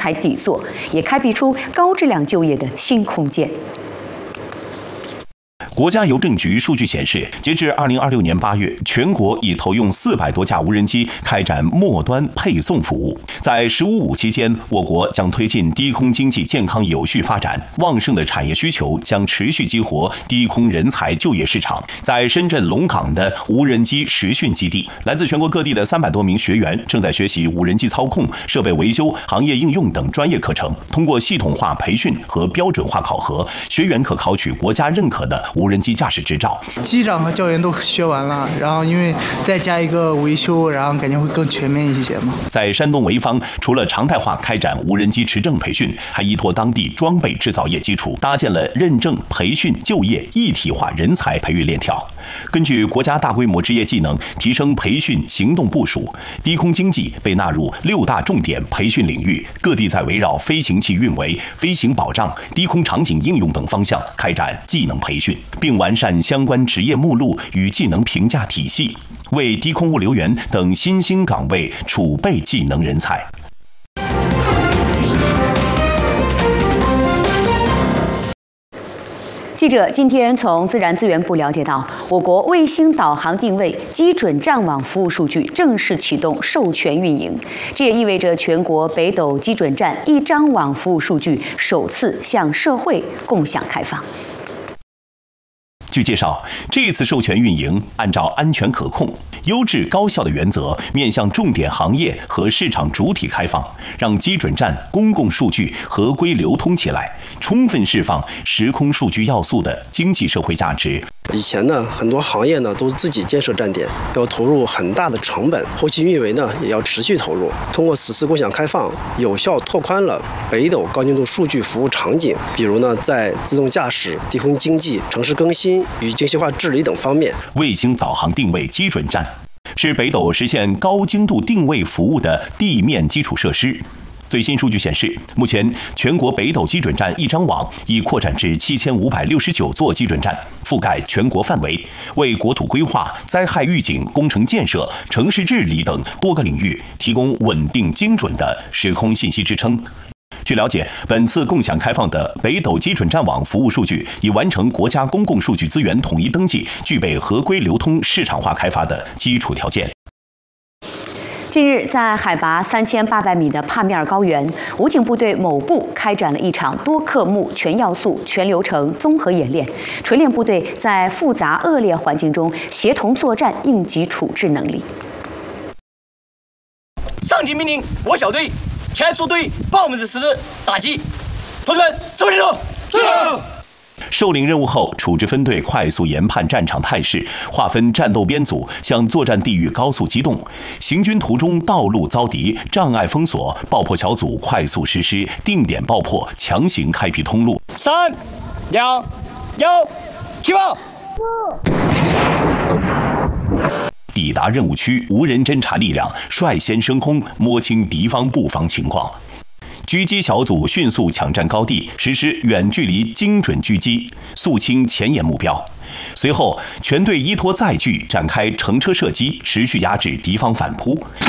才底座，也开辟出高质量就业的新空间。 国家邮政局数据显示，截至2026年8月，全国已投用400多架无人机开展末端配送服务。在“十五五”期间，我国将推进低空经济健康有序发展，旺盛的产业需求将持续激活低空人才就业市场。在深圳龙岗的无人机实训基地，来自全国各地的300多名学员正在学习无人机操控、设备维修、行业应用等专业课程。通过系统化培训和标准化考核，学员可考取国家认可的无人机驾驶执照。 机长和教员都学完了，然后因为再加一个维修，然后感觉会更全面一些嘛。 在山东潍坊，除了常态化开展无人机持证培训，还依托当地装备制造业基础，搭建了认证、培训、就业一体化人才培育链条。根据国家大规模职业技能提升培训行动部署，低空经济被纳入6大重点培训领域，各地在围绕飞行器运维、飞行保障、低空场景应用等方向开展技能培训，并完善相关职业目录与技能评价体系，为低空物流员等新兴岗位储备技能人才。 记者今天从自然资源部了解到，我国卫星导航定位基准站网服务数据正式启动授权运营，这也意味着全国北斗基准站一张网服务数据首次向社会共享开放。 据介绍，这次授权运营按照安全可控、优质高效的原则，面向重点行业和市场主体开放，让基准站公共数据合规流通起来，充分释放时空数据要素的经济社会价值。 以前呢，很多行业呢都自己建设站点，要投入很大的成本，后期运维呢也要持续投入。通过此次共享开放，有效拓宽了北斗高精度数据服务场景，比如呢，在自动驾驶、低空经济、城市更新与精细化治理等方面。 卫星导航定位基准站是北斗实现高精度定位服务的地面基础设施。 最新数据显示，目前全国北斗基准站一张网已扩展至7569座基准站，覆盖全国范围，为国土规划、灾害预警、工程建设、城市治理等多个领域提供稳定精准的时空信息支撑。 据了解，本次共享开放的北斗基准站网服务数据已完成国家公共数据资源统一登记，具备合规流通、市场化开发的基础条件。 近日，在海拔3800米的帕米尔高原，武警部队某部开展了一场多科目、全要素、全流程综合演练，锤炼部队在复杂恶劣环境中协同作战、应急处置能力。 上级命令，我小队全速对报复式打击，同志们，收领路，是。 受领任务后，处置分队快速研判战场态势，划分战斗编组向作战地域高速机动。行军途中道路遭敌，障碍封锁，爆破小组快速实施定点爆破，强行开辟通路。 3、2、1，起爆！ 抵达任务区，无人侦察力量率先升空，摸清敌方布防情况。 狙击小组迅速抢占高地，实施远距离精准狙击，肃清前沿目标。随后，全队依托载具展开乘车射击，持续压制敌方反扑。前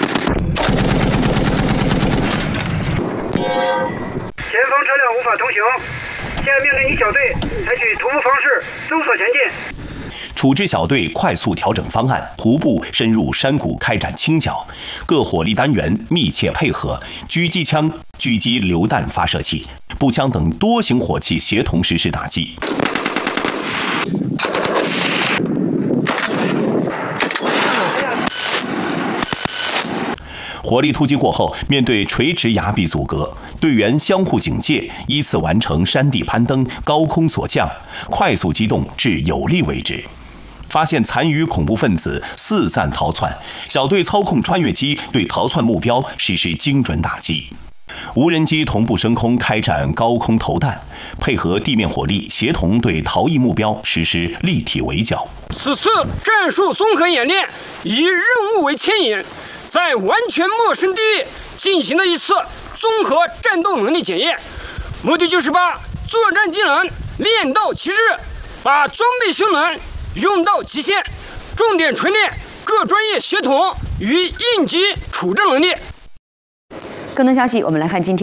方车辆无法通行，现命令一小队采取徒步方式搜索前进。 处置小队快速调整方案，徒步深入山谷开展清剿，各火力单元密切配合，狙击枪、狙击榴弹发射器、步枪等多型火器协同实施打击。火力突击过后，面对垂直崖壁阻隔，队员相互警戒，依次完成山地攀登、高空锁降，快速机动至有利位置。 发现残余恐怖分子四散逃窜，小队操控穿越机对逃窜目标实施精准打击。无人机同步升空开展高空投弹，配合地面火力，协同对逃逸目标实施立体围剿。 此次战术综合演练以任务为牵引，在完全陌生地域进行了一次综合战斗能力检验，目的就是把作战技能练到极致，把装备性能 用到极限，重点锤炼各专业协同与应急处置能力。 更多消息，我们来看今天。